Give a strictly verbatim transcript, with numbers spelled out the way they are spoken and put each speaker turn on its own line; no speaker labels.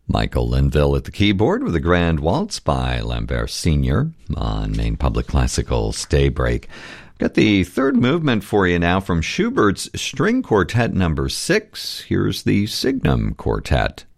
Michael Linville at the keyboard with a grand waltz by Lambert Senior on Maine Public Classical's Daybreak. Got the third movement for you now from Schubert's String Quartet number six. Here's the Signum Quartet.